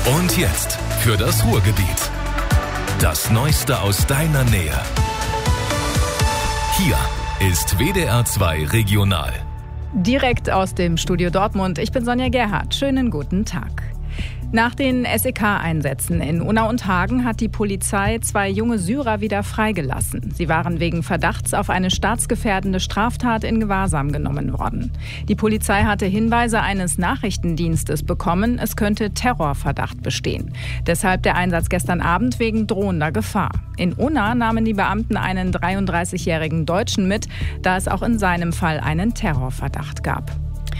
Und jetzt für das Ruhrgebiet. Das Neueste aus deiner Nähe. Hier ist WDR 2 Regional. Direkt aus dem Studio Dortmund. Ich bin Sonja Gerhardt. Schönen guten Tag. Nach den SEK-Einsätzen in Unna und Hagen hat die Polizei 2 junge Syrer wieder freigelassen. Sie waren wegen Verdachts auf eine staatsgefährdende Straftat in Gewahrsam genommen worden. Die Polizei hatte Hinweise eines Nachrichtendienstes bekommen, es könnte Terrorverdacht bestehen. Deshalb der Einsatz gestern Abend wegen drohender Gefahr. In Unna nahmen die Beamten einen 33-jährigen Deutschen mit, da es auch in seinem Fall einen Terrorverdacht gab.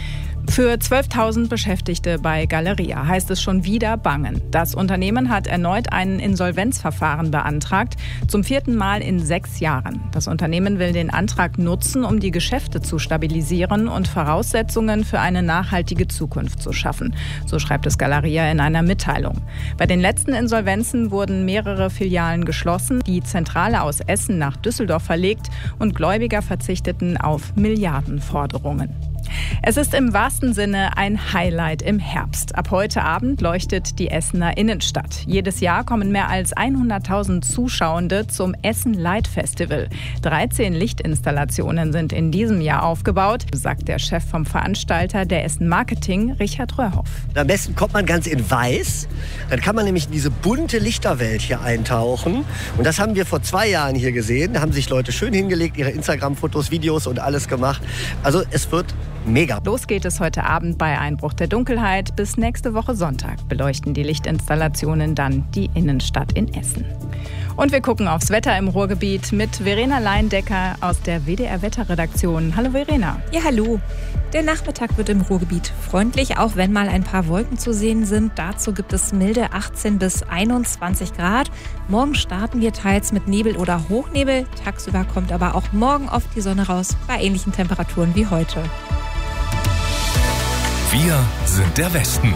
Für 12.000 Beschäftigte bei Galeria heißt es schon wieder bangen. Das Unternehmen hat erneut ein Insolvenzverfahren beantragt, zum 4. Mal in 6 Jahren. Das Unternehmen will den Antrag nutzen, um die Geschäfte zu stabilisieren und Voraussetzungen für eine nachhaltige Zukunft zu schaffen. So schreibt es Galeria in einer Mitteilung. Bei den letzten Insolvenzen wurden mehrere Filialen geschlossen, die Zentrale aus Essen nach Düsseldorf verlegt und Gläubiger verzichteten auf Milliardenforderungen. Es ist im wahrsten Sinne ein Highlight im Herbst. Ab heute Abend leuchtet die Essener Innenstadt. Jedes Jahr kommen mehr als 100.000 Zuschauende zum Essen Light Festival. 13 Lichtinstallationen sind in diesem Jahr aufgebaut, sagt der Chef vom Veranstalter der Essen Marketing, Richard Röhrhoff. Am besten kommt man ganz in weiß. Dann kann man nämlich in diese bunte Lichterwelt hier eintauchen. Und das haben wir vor 2 Jahren hier gesehen. Da haben sich Leute schön hingelegt, ihre Instagram-Fotos, Videos und alles gemacht. Also es wird mega. Los geht es heute Abend bei Einbruch der Dunkelheit. Bis nächste Woche Sonntag beleuchten die Lichtinstallationen dann die Innenstadt in Essen. Und wir gucken aufs Wetter im Ruhrgebiet mit Verena Leindecker aus der WDR-Wetterredaktion. Hallo Verena. Ja, hallo. Der Nachmittag wird im Ruhrgebiet freundlich, auch wenn mal ein paar Wolken zu sehen sind. Dazu gibt es milde 18 bis 21 Grad. Morgen starten wir teils mit Nebel oder Hochnebel. Tagsüber kommt aber auch morgen oft die Sonne raus, bei ähnlichen Temperaturen wie heute. Wir sind der Westen.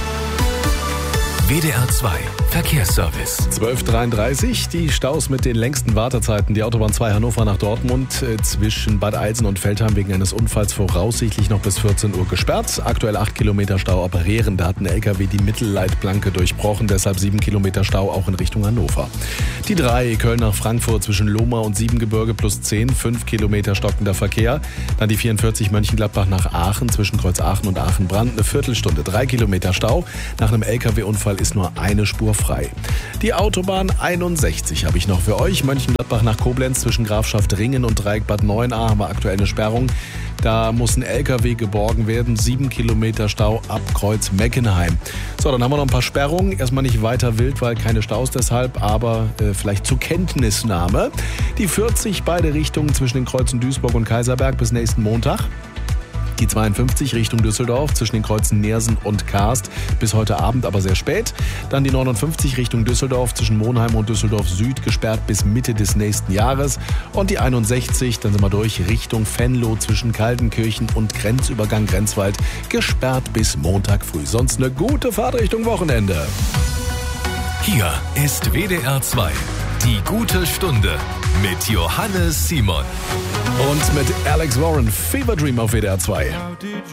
WDR 2 Verkehrsservice. 12:33, die Staus mit den längsten Wartezeiten. Die Autobahn 2 Hannover nach Dortmund zwischen Bad Eilsen und Veltheim wegen eines Unfalls voraussichtlich noch bis 14 Uhr gesperrt. Aktuell 8 Kilometer Stau operieren. Da hat ein LKW die Mittelleitplanke durchbrochen. Deshalb 7 Kilometer Stau auch in Richtung Hannover. Die 3 Köln nach Frankfurt zwischen Lohmar und Siebengebirge plus 10, 5 Kilometer stockender Verkehr. Dann die 44 Mönchengladbach nach Aachen zwischen Kreuz Aachen und Aachen-Brand. Eine Viertelstunde, 3 Kilometer Stau. Nach einem LKW-Unfall ist nur eine Spur frei. Die Autobahn 61 habe ich noch für euch. Mönchengladbach nach Koblenz zwischen Grafschaft-Ringen und Dreieck Bad Neuenahr haben wir aktuell eine Sperrung. Da muss ein LKW geborgen werden. 7 Kilometer Stau ab Kreuz Meckenheim. So, dann haben wir noch ein paar Sperrungen. Erstmal nicht weiter wild, weil keine Staus deshalb, aber vielleicht zur Kenntnisnahme. Die 40 beide Richtungen zwischen den Kreuzen Duisburg und Kaiserberg bis nächsten Montag. Die 52 Richtung Düsseldorf zwischen den Kreuzen Neersen und Karst bis heute Abend, aber sehr spät. Dann die 59 Richtung Düsseldorf zwischen Monheim und Düsseldorf Süd gesperrt bis Mitte des nächsten Jahres. Und die 61, dann sind wir durch, Richtung Venlo zwischen Kaltenkirchen und Grenzübergang Grenzwald gesperrt bis Montag früh. Sonst eine gute Fahrt Richtung Wochenende. Hier ist WDR 2, die gute Stunde mit Johannes Simon. Und mit Alex Warren, Fever Dream auf WDR 2.